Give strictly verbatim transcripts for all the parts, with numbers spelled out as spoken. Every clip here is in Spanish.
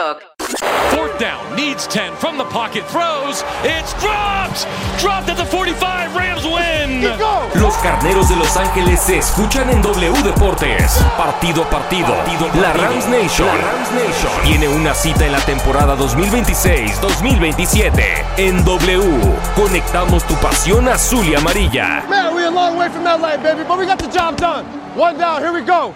TikTok. Fourth down, needs ten, from the pocket, throws, it's dropped! Dropped at the forty-five, Rams win! Los Carneros de Los Ángeles se escuchan en W Deportes. Partido a partido, partido, partido. La Rams Nation, la Rams Nation tiene una cita en la temporada dos mil veintiséis dos mil veintisiete. En W, conectamos tu pasión azul y amarilla. Man, we're a long way from L A, baby, but we got the job done. One down, here we go.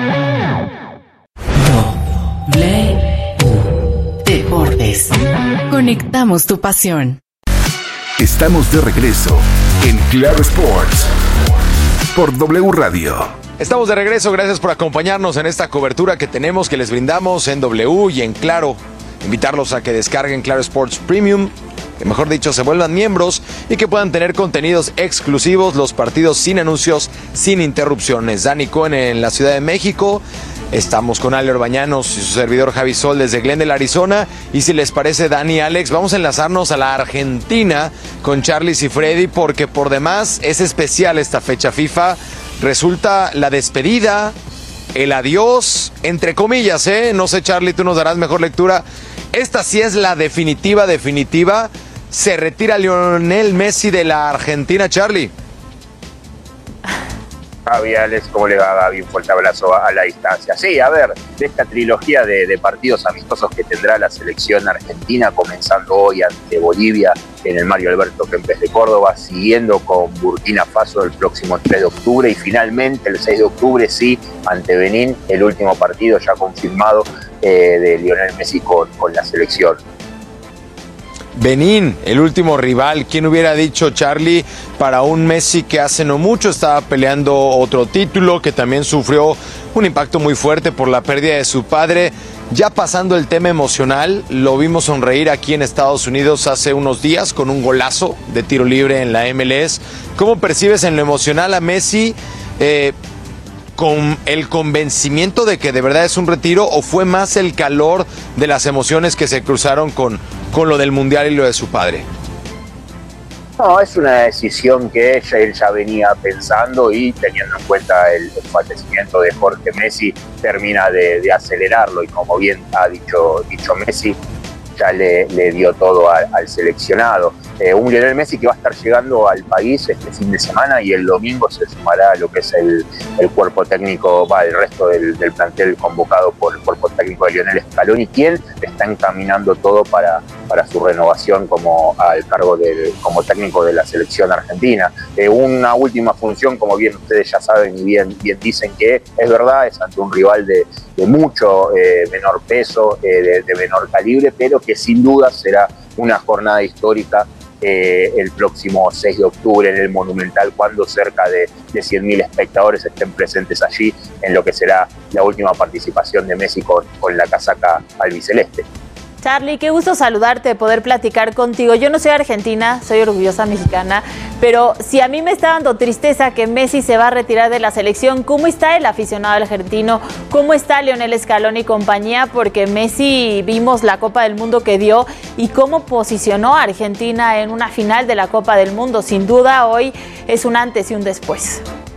W Deportes. Conectamos tu pasión. Estamos de regreso en Claro Sports por W Radio. Estamos de regreso, gracias por acompañarnos en esta cobertura que tenemos, que les brindamos en W y en Claro. Invitarlos a que descarguen Claro Sports Premium, que mejor dicho se vuelvan miembros y que puedan tener contenidos exclusivos, los partidos sin anuncios, sin interrupciones. Dani Cohen en la Ciudad de México. Estamos con Ale Orbañanos y su servidor Javi Sol desde Glendale, Arizona. Y si les parece, Dani y Alex, vamos a enlazarnos a la Argentina con Charly y Freddy, porque por demás es especial esta fecha FIFA. Resulta la despedida, el adiós, entre comillas, ¿eh? No sé, Charly, tú nos darás mejor lectura. Esta sí es la definitiva, definitiva. Se retira Lionel Messi de la Argentina, Charly. Javi, Alex, ¿cómo le va, Gaby? Un fuerte abrazo a, a la distancia. Sí, a ver, de esta trilogía de, de partidos amistosos que tendrá la selección argentina, comenzando hoy ante Bolivia en el Mario Alberto Kempes de Córdoba, siguiendo con Burkina Faso el próximo tres de octubre y finalmente el seis de octubre, sí, ante Benín, el último partido ya confirmado eh, de Lionel Messi con, con la selección. Benín, el último rival. ¿Quién hubiera dicho, Charly, para un Messi que hace no mucho estaba peleando otro título, que también sufrió un impacto muy fuerte por la pérdida de su padre? Ya pasando el tema emocional, lo vimos sonreír aquí en Estados Unidos hace unos días con un golazo de tiro libre en la M L S. ¿Cómo percibes en lo emocional a Messi? Eh, ¿Con el convencimiento de que de verdad es un retiro o fue más el calor de las emociones que se cruzaron con, con lo del Mundial y lo de su padre? No, es una decisión que ella, él ya venía pensando y teniendo en cuenta el, el fallecimiento de Jorge Messi, termina de, de acelerarlo y como bien ha dicho, dicho Messi, ya le, le dio todo a, al seleccionado. Eh, un Lionel Messi que va a estar llegando al país este fin de semana y el domingo se sumará a lo que es el, el cuerpo técnico, va, el resto del, del plantel convocado por el cuerpo técnico de Lionel Scaloni, quien está encaminando todo para, para su renovación como al cargo del, como técnico de la selección argentina. Eh, una última función, como bien ustedes ya saben y bien, bien dicen que es verdad, es ante un rival de, de mucho eh, menor peso, eh, de, de menor calibre, pero que sin duda será una jornada histórica eh, el próximo seis de octubre en el Monumental, cuando cerca de, de cien mil espectadores estén presentes allí en lo que será la última participación de Messi con, con la casaca albiceleste. Charly, qué gusto saludarte, poder platicar contigo. Yo no soy argentina, soy orgullosa mexicana, pero si a mí me está dando tristeza que Messi se va a retirar de la selección, ¿cómo está el aficionado argentino? ¿Cómo está Lionel Scaloni y compañía? Porque Messi, vimos la Copa del Mundo que dio y cómo posicionó a Argentina en una final de la Copa del Mundo. Sin duda, hoy es un antes y un después.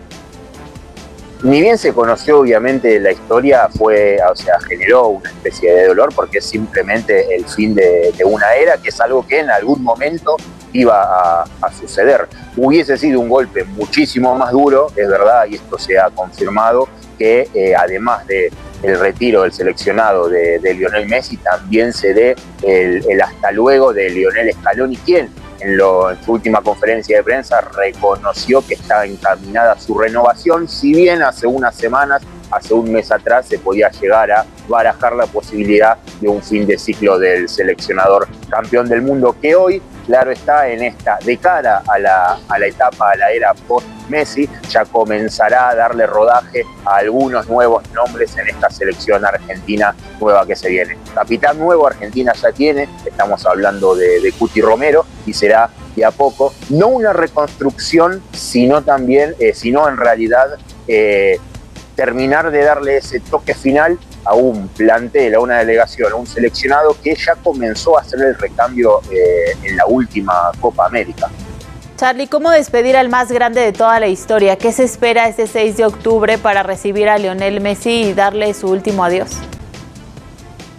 Ni bien se conoció, obviamente, la historia, fue, o sea, generó una especie de dolor porque es simplemente el fin de, de una era, que es algo que en algún momento iba a, a suceder. Hubiese sido un golpe muchísimo más duro, es verdad, y esto se ha confirmado, que eh, además de el retiro del seleccionado de, de Lionel Messi, también se dé el, el hasta luego de Lionel Scaloni, quien En, lo, en su última conferencia de prensa reconoció que está encaminada su renovación, si bien hace unas semanas, hace un mes atrás, se podía llegar a barajar la posibilidad de un fin de ciclo del seleccionador campeón del mundo, que hoy, claro está, en esta, de cara a la, a la etapa, a la era post-Messi, ya comenzará a darle rodaje a algunos nuevos nombres en esta selección argentina nueva que se viene. Capitán nuevo Argentina ya tiene, estamos hablando de, de Cuti Romero, y será de a poco, no una reconstrucción, sino también, eh, sino en realidad eh, terminar de darle ese toque final a un plantel, a una delegación, a un seleccionado que ya comenzó a hacer el recambio eh, en la última Copa América. Charly, ¿cómo despedir al más grande de toda la historia? ¿Qué se espera este seis de octubre para recibir a Lionel Messi y darle su último adiós?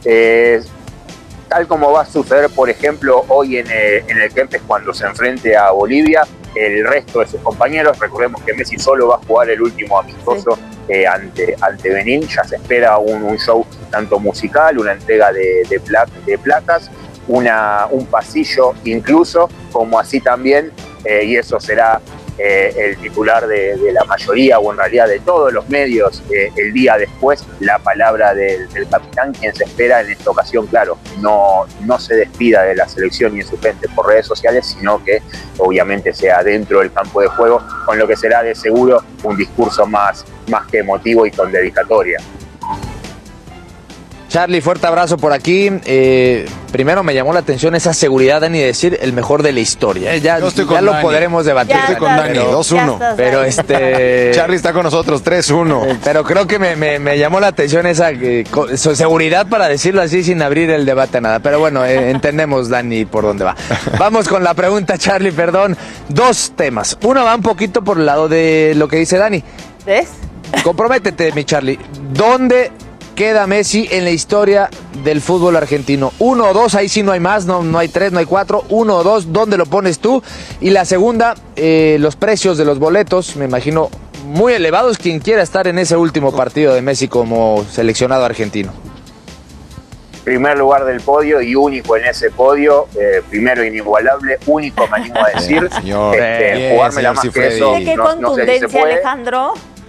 Eh, tal como va a suceder, por ejemplo, hoy en, eh, en el Kempes cuando se enfrente a Bolivia, el resto de sus compañeros, recordemos que Messi solo va a jugar el último amistoso sí. eh, ante, ante Benín, ya se espera un, un show tanto musical, una entrega de, de, pla de placas, una, un pasillo incluso, como así también, eh, y eso será eh, el titular de, de la mayoría, o en realidad de todos los medios, eh, el día después, la palabra del, del capitán, quien se espera en esta ocasión, claro, no, no se despida de la selección y de su gente por redes sociales, sino que obviamente sea dentro del campo de juego, con lo que será de seguro un discurso más, más que emotivo y con dedicatoria. Charlie, fuerte abrazo por aquí. Eh, primero me llamó la atención esa seguridad, Dani, de decir el mejor de la historia. ¿eh? Ya, ya lo podremos debatir. Ya estoy con Dani, dos uno. Pero este... Charlie está con nosotros, tres uno. Pero creo que me, me, me llamó la atención esa eh, seguridad, para decirlo así, sin abrir el debate a nada. Pero bueno, eh, entendemos, Dani, por dónde va. Vamos con la pregunta, Charlie, perdón. Dos temas. Uno va un poquito por el lado de lo que dice Dani. ¿Ves? Comprométete, mi Charlie. ¿Dónde queda Messi en la historia del fútbol argentino? Uno o dos, ahí sí no hay más, no, no hay tres, no hay cuatro, uno o dos, ¿dónde lo pones tú? Y la segunda, eh, los precios de los boletos, me imagino muy elevados, quien quiera estar en ese último partido de Messi como seleccionado argentino. Primer lugar del podio y único en ese podio, eh, primero inigualable, único me animo a decir, bien, señor. Este, Bien, jugármela más que eso. ¿Qué no, contundencia, no sé si se puede. Alejandro?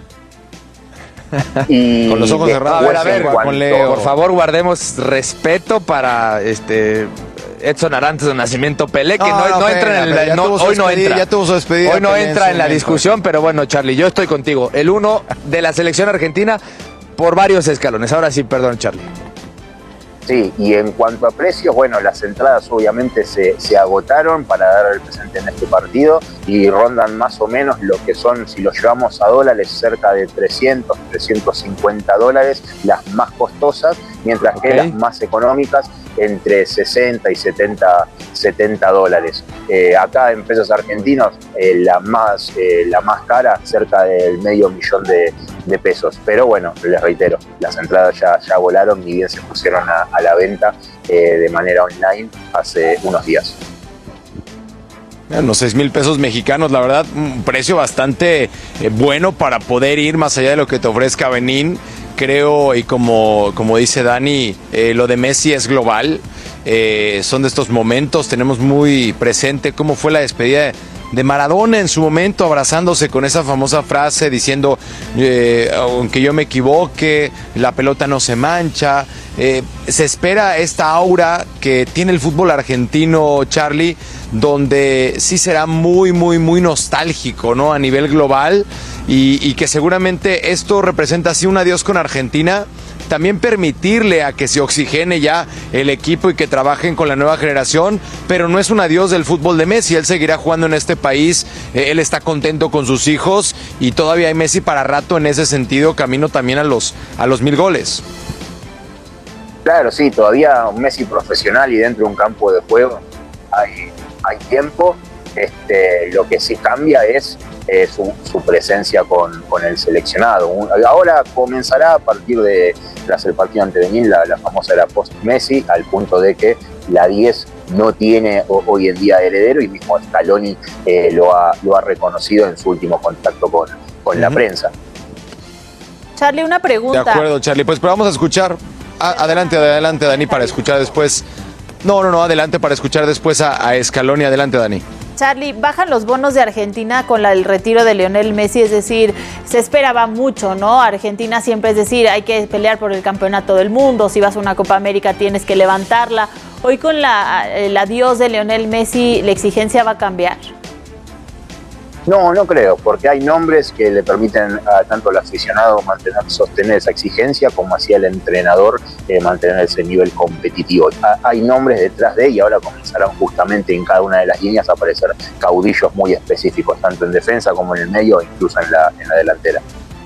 Y con los ojos cerrados, a ver, a ver, cuanto... por favor, guardemos respeto para este Edson Arantes de Nacimiento Pelé, que no, no, no, no entra en el, no, hoy no entra. Ya tuvo su despedida. Hoy no Pelé entra en, en la momento. discusión, pero bueno, Charlie, yo estoy contigo. El uno de la selección argentina por varios escalones. Ahora sí, perdón, Charlie. Sí, y en cuanto a precios, bueno, las entradas obviamente se, se agotaron para dar el presente en este partido y rondan más o menos lo que son, si lo llevamos a dólares, cerca de trescientos, trescientos cincuenta dólares, las más costosas, mientras okay. que las más económicas entre sesenta y setenta dólares. Eh, acá en pesos argentinos, eh, la, más, eh, la más cara, cerca del medio millón de, de pesos. Pero bueno, les reitero, las entradas ya, ya volaron, ni bien se pusieron a, a la venta eh, de manera online hace unos días. Unos seis mil pesos mexicanos, la verdad, un precio bastante eh, bueno para poder ir más allá de lo que te ofrezca Benín. Creo, y como, como dice Dani, eh, lo de Messi es global. Eh, son de estos momentos, tenemos muy presente cómo fue la despedida de Maradona en su momento, abrazándose con esa famosa frase diciendo, eh, aunque yo me equivoque, la pelota no se mancha. Eh, se espera esta aura que tiene el fútbol argentino, Charlie, donde sí será muy, muy, muy nostálgico, ¿no? A nivel global, y, y que seguramente esto representa así un adiós con Argentina. También permitirle a que se oxigene ya el equipo y que trabajen con la nueva generación, pero no es un adiós del fútbol de Messi. Él seguirá jugando en este país, eh, él está contento con sus hijos y todavía hay Messi para rato en ese sentido, camino también a los, a los mil goles. Claro, sí, todavía un Messi profesional y dentro de un campo de juego hay, hay tiempo. Este, lo que sí cambia es eh, su, su presencia con, con el seleccionado. Un, ahora comenzará a partir de tras el partido ante Benín, la, la famosa era post-Messi, al punto de que la diez no tiene o, hoy en día heredero, y mismo Scaloni eh, lo, ha, lo ha reconocido en su último contacto con, con uh-huh. la prensa. Charlie, una pregunta. De acuerdo, Charlie, pues pero vamos a escuchar. A, adelante, adelante, Dani, para escuchar después. No, no, no, adelante para escuchar después a, a Scaloni. Adelante, Dani. Charlie, bajan los bonos de Argentina con la, el retiro de Lionel Messi, es decir, se esperaba mucho, ¿no? Argentina siempre es decir, hay que pelear por el campeonato del mundo, si vas a una Copa América tienes que levantarla. Hoy con la, el adiós de Lionel Messi, ¿la exigencia va a cambiar? No, no creo, porque hay nombres que le permiten a tanto al aficionado mantener, sostener esa exigencia, como hacía el entrenador eh, mantener ese nivel competitivo. Ha, hay nombres detrás de él y ahora comenzarán justamente en cada una de las líneas a aparecer caudillos muy específicos, tanto en defensa como en el medio, incluso en la, en la delantera.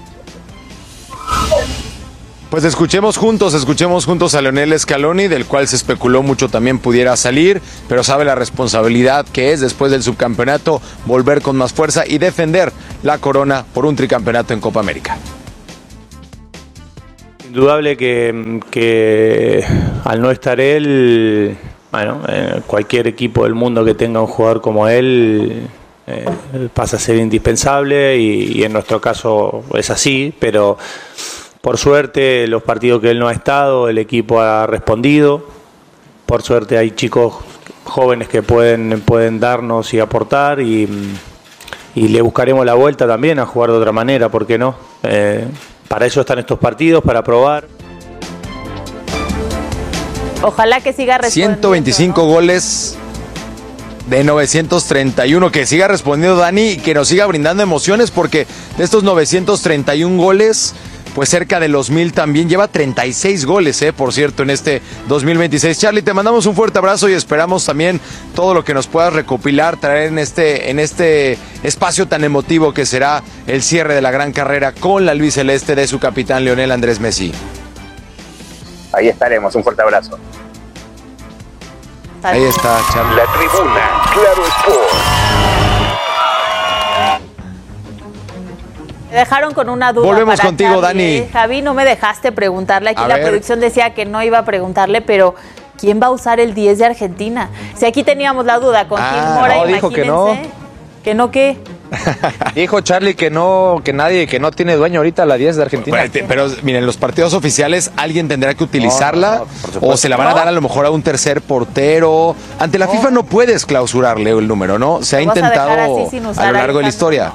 Pues escuchemos juntos, escuchemos juntos a Lionel Scaloni, del cual se especuló mucho también pudiera salir, pero sabe la responsabilidad que es después del subcampeonato volver con más fuerza y defender la corona por un tricampeonato en Copa América. Indudable que, que al no estar él, bueno, eh, cualquier equipo del mundo que tenga un jugador como él eh, pasa a ser indispensable y, y en nuestro caso es así, pero por suerte los partidos que él no ha estado, el equipo ha respondido. Por suerte hay chicos jóvenes que pueden, pueden darnos y aportar y, y le buscaremos la vuelta también a jugar de otra manera, ¿por qué no? Eh, para eso están estos partidos, para probar. Ojalá que siga respondiendo. ciento veinticinco, ¿no? Goles de novecientos treinta y uno. Que siga respondiendo Dani y que nos siga brindando emociones, porque de estos novecientos treinta y uno goles, pues cerca de los mil también. Lleva treinta y seis goles, eh, por cierto, en este dos mil veintiséis. Charlie, te mandamos un fuerte abrazo y esperamos también todo lo que nos puedas recopilar, traer en este, en este espacio tan emotivo que será el cierre de la gran carrera con la albiceleste de su capitán Lionel Andrés Messi. Ahí estaremos, un fuerte abrazo. Ahí está, Charlie. La tribuna, Claro Sport. Me dejaron con una duda. Volvemos para contigo, Charlie, Dani. ¿eh? Javi, no me dejaste preguntarle. Aquí A la ver. producción decía que no iba a preguntarle, pero ¿quién va a usar el diez de Argentina? Si aquí teníamos la duda con Ah, Gil Mora, no, dijo que no. imagínense. ¿Que no qué? Dijo Charlie que no, que nadie, que no tiene dueño ahorita la diez de Argentina. Pero, pero miren, los partidos oficiales alguien tendrá que utilizarla, No, no, no, por supuesto. o se la van a dar a lo mejor a un tercer portero. Ante la FIFA no puedes clausurarle el número, ¿no? Se ha Lo vas a dejar intentado así sin usar a lo a largo de la Alejandro. historia.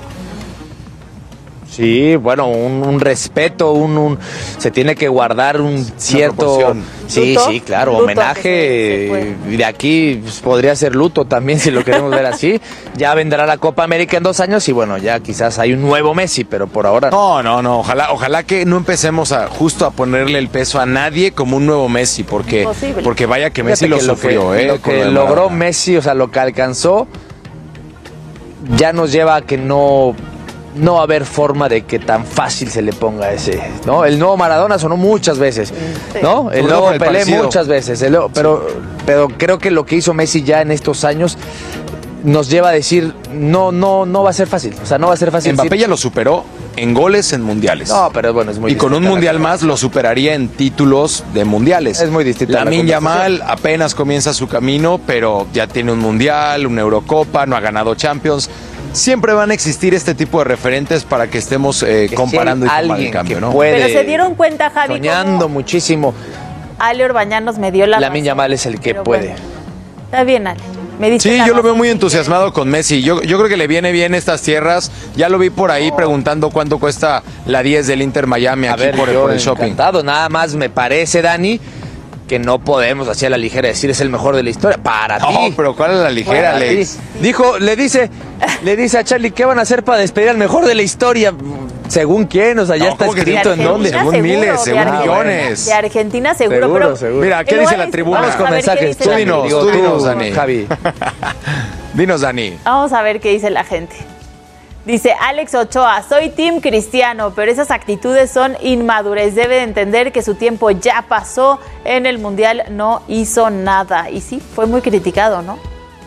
Sí, bueno, un, un respeto, un, un se tiene que guardar un cierto, proporción. sí, ¿Luto? sí, claro, Luto, homenaje. que se- se puede. Y de aquí pues, podría ser luto también si lo queremos ver así. Ya vendrá la Copa América en dos años y bueno, ya quizás hay un nuevo Messi, pero por ahora No, no. no, no. Ojalá, ojalá que no empecemos a justo a ponerle el peso a nadie como un nuevo Messi, porque, Imposible. porque vaya que Messi Fíjate lo que sufrió, que, eh. lo con que lo de logró Maradona. Messi, o sea, lo que alcanzó, ya nos lleva a que no, no va a haber forma de que tan fácil se le ponga ese, ¿no? El nuevo Maradona sonó muchas veces, Sí. ¿no? Sobre El todo nuevo por el Pelé parecido. muchas veces, el nuevo- pero, pero creo que lo que hizo Messi ya en estos años nos lleva a decir, no, no, no va a ser fácil, o sea, no va a ser fácil. Mbappé Sí. ya lo superó en goles en mundiales. No, pero bueno, es muy y con un distinta la mundial más conversación. lo superaría en títulos de mundiales. Es muy distinta la Lamine conversación. Yamal apenas comienza su camino, pero ya tiene un mundial, una Eurocopa, no ha ganado Champions. Siempre van a existir este tipo de referentes para que estemos eh, Que comparando si hay y tomando el alguien cambio, que ¿no? puede- Pero se dieron cuenta, Javi, Soñando cómo muchísimo. Ale Orbañán nos me dio la Lamine razón. Yamal es el que Pero puede. bueno, está bien, Ale. Me diste Sí, la yo lo veo razón. muy entusiasmado con Messi. Yo, yo creo que le viene bien estas tierras. Ya lo vi por ahí preguntando cuánto cuesta la diez del Inter Miami A aquí ver, por, yo por el shopping. encantado. Nada más me parece, Dani, que no podemos así a la ligera decir es el mejor de la historia. Para No, ti. pero ¿cuál es la ligera, Para ti. Alex? Dijo, le dice, le dice a Charlie, ¿qué van a hacer para despedir al mejor de la historia? ¿Según quién? O sea, ya No, está ¿cómo que escrito sí? en dónde. Según seguro, miles, de según Argentina- millones. De Argentina seguro, Seguro, pero... seguro. Mira, ¿qué en dice lugar la de- tribuna? vamos a Con ver qué mensajes. dice Tú la dinos, gente. Digo, tú tú, dinos, Dani. Javi. Dinos, Dani. Vamos a ver qué dice la gente. Dice Alex Ochoa, soy Team Cristiano, pero esas actitudes son inmadurez. Debe de entender que su tiempo ya pasó. En el Mundial no hizo nada. Y sí, fue muy criticado, ¿no?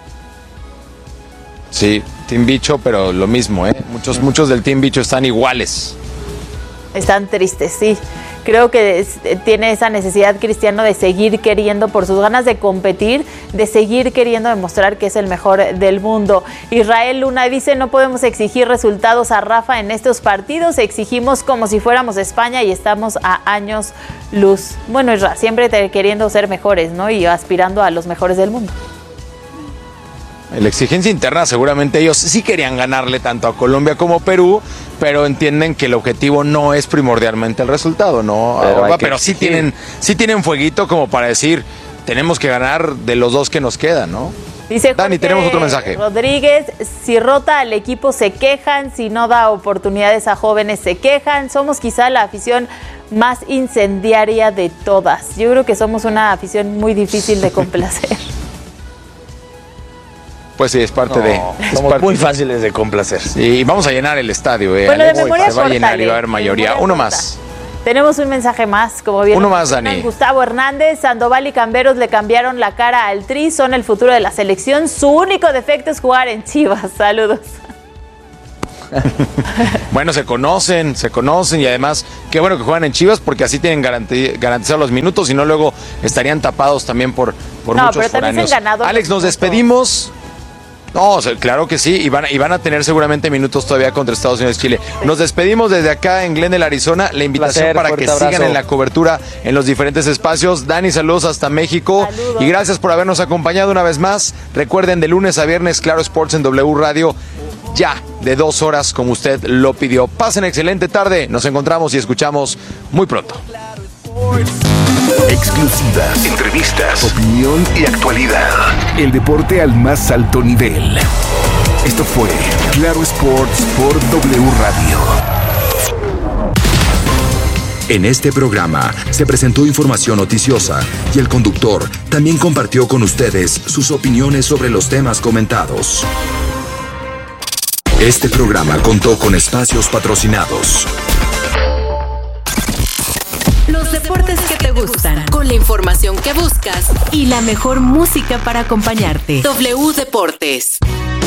Sí, Team Bicho, pero lo mismo, ¿eh? Muchos, muchos del Team Bicho están iguales. Están tristes, sí. Creo que es- tiene esa necesidad Cristiano de seguir queriendo, por sus ganas de competir, de seguir queriendo demostrar que es el mejor del mundo. Israel Luna dice, no podemos exigir resultados a Rafa en estos partidos, exigimos como si fuéramos España y estamos a años luz. Bueno, Israel, siempre te- queriendo ser mejores, ¿no? Y aspirando a los mejores del mundo. La exigencia interna, seguramente ellos sí querían ganarle tanto a Colombia como a Perú, pero entienden que el objetivo no es primordialmente el resultado, ¿no? Pero Pero, hay que pero sí exigir. tienen, sí tienen fueguito como para decir, tenemos que ganar de los dos que nos quedan, ¿no? Dice Dani, Jorge tenemos otro mensaje. Rodríguez, si rota al equipo se quejan, si no da oportunidades a jóvenes se quejan. Somos quizá la afición más incendiaria de todas. Yo creo que somos una afición muy difícil de complacer. Pues sí, es parte No, de... es somos parte- muy fáciles de complacer. Y vamos a llenar el estadio, ¿eh? Bueno, de Alex? memoria Se va a corta, llenar y va a haber Ale, de mayoría. memoria Uno corta. más. Tenemos un mensaje más, como bien Uno lo más, mencionan. Dani. Gustavo Hernández, Sandoval y Camberos le cambiaron la cara al Tri, son el futuro de la selección. Su único defecto es jugar en Chivas. Saludos. Bueno, se conocen, se conocen y además, qué bueno que juegan en Chivas porque así tienen garanti- garantizados los minutos y no luego estarían tapados también por, por no, muchos pero también foráneos. se han ganado Alex, los nos minutos. despedimos. No, o sea, claro que sí, y van, y van a tener seguramente minutos todavía contra Estados Unidos y Chile. Nos despedimos desde acá en Glendale, Arizona. La invitación Placer, para que fuerte sigan abrazo. en la cobertura en los diferentes espacios. Dani, saludos hasta México. Saludos. Y gracias por habernos acompañado una vez más. Recuerden, de lunes a viernes, Claro Sports en W Radio. Ya, de dos horas, como usted lo pidió. Pasen excelente tarde. Nos encontramos y escuchamos muy pronto. Exclusivas, entrevistas, opinión y actualidad. El deporte al más alto nivel. Esto fue Claro Sports por W Radio. En este programa se presentó información noticiosa y el conductor también compartió con ustedes sus opiniones sobre los temas comentados. Este programa contó con espacios patrocinados. Los deportes que te gustan, con la información que buscas y la mejor música para acompañarte. W Deportes.